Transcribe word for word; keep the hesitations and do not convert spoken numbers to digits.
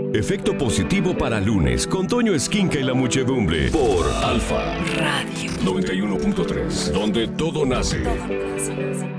Efecto positivo para lunes con Toño Esquinca y la muchedumbre por Alfa Radio noventa y uno punto tres, donde todo nace. Todo nace.